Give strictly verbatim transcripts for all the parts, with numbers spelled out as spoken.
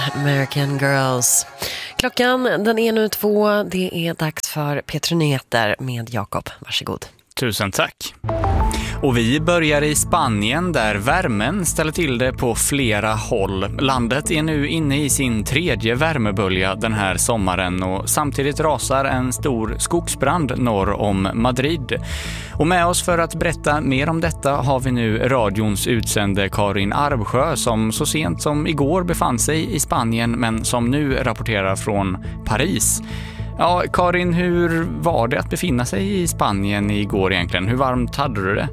American Girls. Klockan den är nu två. Det är dags för P tre Nyheter med Jakob. Varsågod. Tusen tack. Och vi börjar i Spanien där värmen ställer till det på flera håll. Landet är nu inne i sin tredje värmebölja den här sommaren och samtidigt rasar en stor skogsbrand norr om Madrid. Och med oss för att berätta mer om detta har vi nu radions utsände Karin Arbsjö som så sent som igår befann sig i Spanien men som nu rapporterar från Paris. Ja, Karin, hur var det att befinna sig i Spanien igår egentligen? Hur varmt hade du det?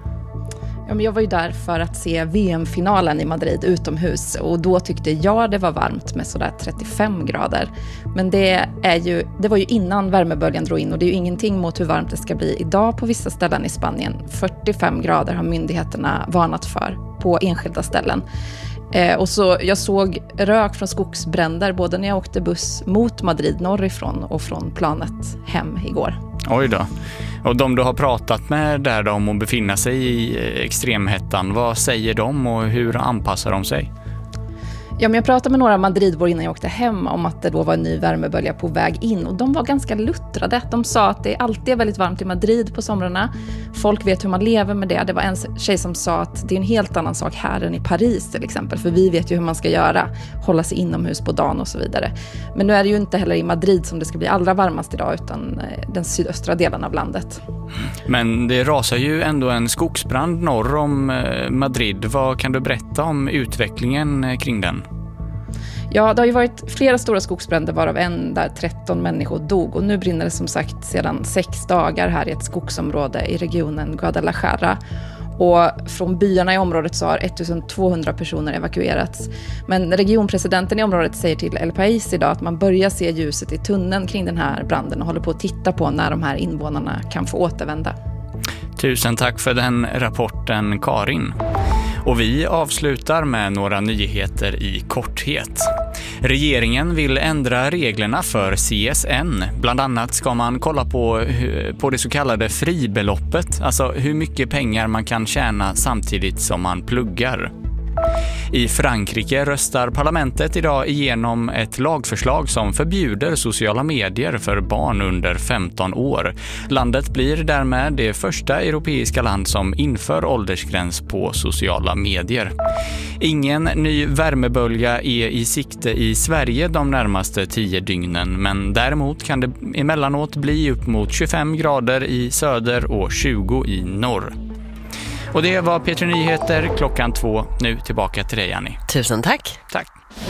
Ja, men jag var ju där för att se V M-finalen i Madrid utomhus och då tyckte jag det var varmt med sådär trettiofem grader. Men det, är ju, det var ju innan värmeböljan drog in och det är ju ingenting mot hur varmt det ska bli idag på vissa ställen i Spanien. fyrtiofem grader har myndigheterna varnat för på enskilda ställen. Eh, och så jag såg rök från skogsbränder både när jag åkte buss mot Madrid norrifrån och från planet hem igår. Oj då. Och de du har pratat med där då om att befinna sig i extremhettan, vad säger de och hur anpassar de sig? Ja, men jag pratade med några Madridbor innan jag åkte hem om att det då var en ny värmebölja på väg in och de var ganska luttrade. De sa att det alltid är väldigt varmt i Madrid på somrarna. Folk vet hur man lever med det. Det var en tjej som sa att det är en helt annan sak här än i Paris till exempel. För vi vet ju hur man ska göra, hålla sig inomhus på dagen och så vidare. Men nu är det ju inte heller i Madrid som det ska bli allra varmast idag utan den sydöstra delen av landet. Men det rasar ju ändå en skogsbrand norr om Madrid. Vad kan du berätta om utvecklingen kring den? Ja, det har ju varit flera stora skogsbränder varav en där tretton människor dog och nu brinner det som sagt sedan sex dagar här i ett skogsområde i regionen Guadalajara. Och från byarna i området så har ettusentvåhundra personer evakuerats. Men regionpresidenten i området säger till El País idag att man börjar se ljuset i tunneln kring den här branden och håller på att titta på när de här invånarna kan få återvända. Tusen tack för den rapporten, Karin. Och vi avslutar med några nyheter i korthet. Regeringen vill ändra reglerna för C S N. Bland annat ska man kolla på, på det så kallade fribeloppet, alltså hur mycket pengar man kan tjäna samtidigt som man pluggar. I Frankrike röstar parlamentet idag igenom ett lagförslag som förbjuder sociala medier för barn under femton år. Landet blir därmed det första europeiska land som inför åldersgräns på sociala medier. Ingen ny värmebölja är i sikte i Sverige de närmaste tio dygnen, men däremot kan det emellanåt bli upp mot tjugofem grader i söder och tjugo i norr. Och det var P tre Nyheter klockan två. Nu tillbaka till dig, Annie. Tusen tack. Tack.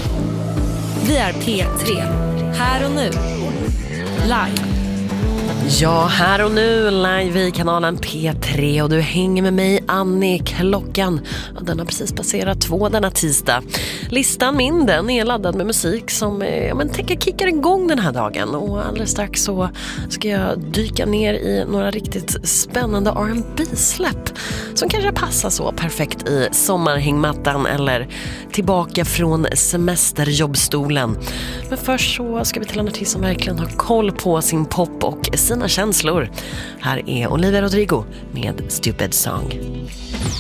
Vi är P tre. Här och nu. Live. Ja, här och nu live i kanalen P tre och du hänger med mig, Annie. Klockan, ja, den har precis passerat två denna tisdag. Listan min, den är laddad med musik som ja, men, tänker kickar igång den här dagen. Och alldeles strax så ska jag dyka ner i några riktigt spännande R and B-släpp som kanske passar så perfekt i sommarhängmattan eller tillbaka från semesterjobbstolen. Men först så ska vi till en artist som verkligen har koll på sin pop och sina känslor. Här är Olivia Rodrigo med Stupid Song.